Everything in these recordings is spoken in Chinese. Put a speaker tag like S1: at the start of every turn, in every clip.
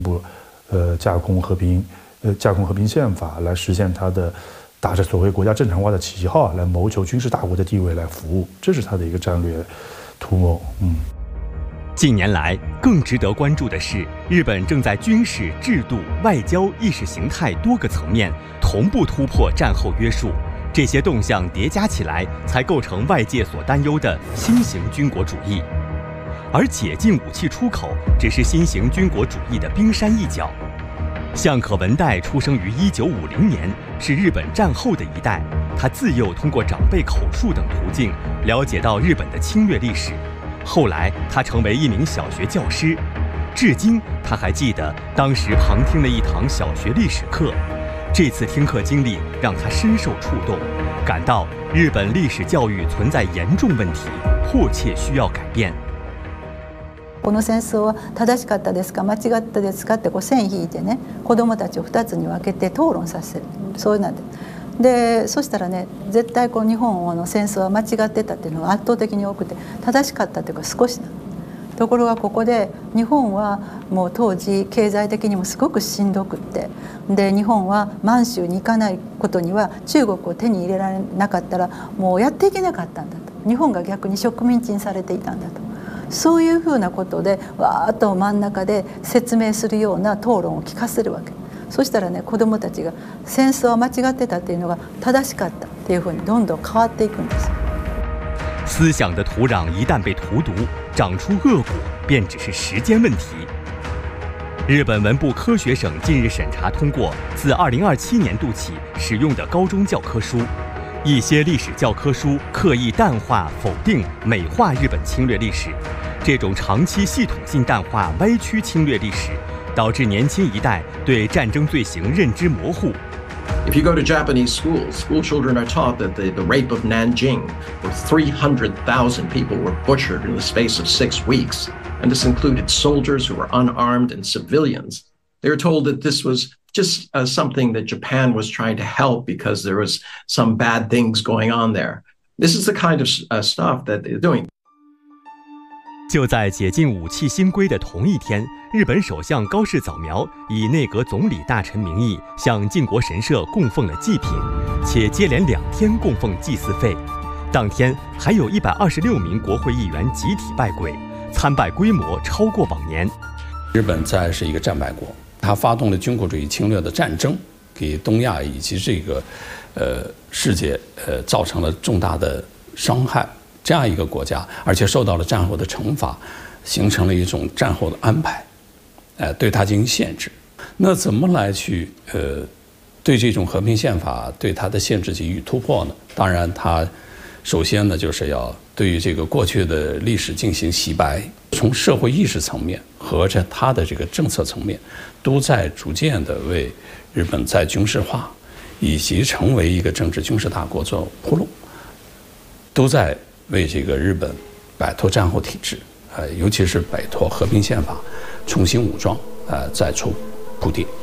S1: 架空和平宪法来实现他的打着所谓国家正常化的旗号来谋求军事大国的地位来服务，这是他的一个战略图谋。
S2: 近年来，更值得关注的是，日本正在军事、制度、外交、意识形态多个层面同步突破战后约束，这些动向叠加起来，才构成外界所担忧的新型军国主义。而解禁武器出口只是新型军国主义的冰山一角。向可文代出生于1950年，是日本战后的一代，他自幼通过长辈口述等途径了解到日本的侵略历史。后来，他成为一名小学教师，至今他还记得当时旁听了一堂小学历史课。这次听课经历让他深受触动，感到日本历史教育存在严重问题，迫切需要改变。
S3: この戦争は正しかったですか間違ったですかって線引いてね、子どもたちを2つに分けて討論させる、そういうなんでそしたらね、絶対日本の戦争は間違ってたっていうのが圧倒的に多くて、正しかったというか少しな。ところがここで日本はもう当時経済的にもすごくしんどくって、で日本は満州に行かないことには中国を手に入れられなかったらもうやっていけなかったんだと、日本が逆に植民地にされていたんだと、そういうふうなことでわーっと真ん中で説明するような討論を聞かせるわけ。そしたらね、子どもたちが戦争は間違ってたっていうのが正しかったっていうふうにどんどん変わっていくんです。
S2: 思想的土壤一旦被荼毒，长出恶果便只是时间问题。日本文部科学省近日审查通过自2027年度起使用的高中教科书，一些历史教科书刻意淡化、否定、美化日本侵略历史，这种长期系统性淡化、歪曲侵略历史，导致年轻一代对战争罪行认知模糊。
S4: If you go to Japanese schools, school children are taught that the rape of Nanjing, where 300,000 people were butchered in the space of 6 weeks, and this included soldiers who were unarmed and civilians. They were told that this was just something that Japan was trying to help because there was some bad things going on there. This is the kind of stuff that they're doing.
S2: 就在解禁武器新规的同一天，日本首相高市早苗以内阁总理大臣名义向靖国神社供奉了祭品，且接连2天供奉祭祀费。当天还有126名国会议员集体拜鬼，参拜规模超过往年。
S5: 日本再是一个战败国，他发动了军国主义侵略的战争，给东亚以及这个世界造成了重大的伤害。这样一个国家，而且受到了战后的惩罚，形成了一种战后的安排，对它进行限制。那怎么来去对这种和平宪法对它的限制给予突破呢？当然，它首先呢就是要对于这个过去的历史进行洗白，从社会意识层面和着它的这个政策层面，都在逐渐的为日本在军事化以及成为一个政治军事大国做铺路，都在为这个日本摆脱战后体制，尤其是摆脱和平宪法，重新武装，再出铺垫。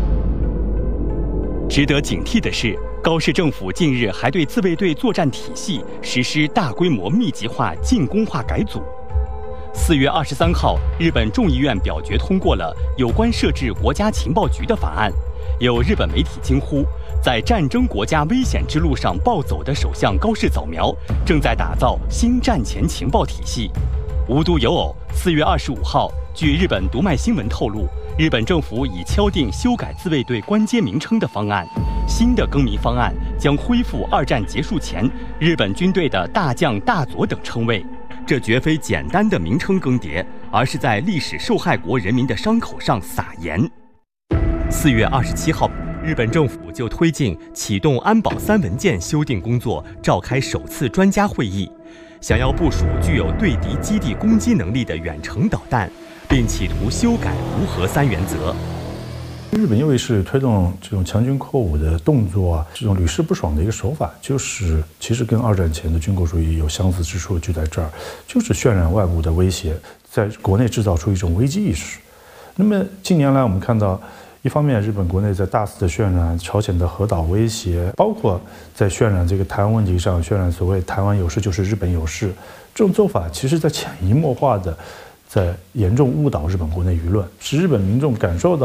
S2: 值得警惕的是，高市政府近日还对自卫队作战体系实施大规模密集化、进攻化改组。4月23号，日本众议院表决通过了有关设置国家情报局的法案。有日本媒体惊呼，在战争国家危险之路上暴走的首相高市早苗，正在打造新战前情报体系。无独有偶，4月25号，据日本读卖新闻透露，日本政府已敲定修改自卫队官阶名称的方案。新的更名方案将恢复2战结束前日本军队的大将、大佐等称谓。这绝非简单的名称更迭，而是在历史受害国人民的伤口上撒盐。4月27号，日本政府就推进启动安保3文件修订工作，召开首次专家会议，想要部署具有对敌基地攻击能力的远程导弹，并企图修改无核3原则。
S1: 日本因为是推动这种强军扩武的动作啊，这种屡试不爽的一个手法，就是其实跟2战前的军国主义有相似之处，就在这儿，就是渲染外部的威胁，在国内制造出一种危机意识。那么近年来我们看到，一方面日本国内在大肆的渲染朝鲜的核岛威胁，包括在渲染这个台湾问题上渲染所谓台湾有事就是日本有事，这种做法其实在潜移默化的在严重误导日本国内舆论，使日本民众感受到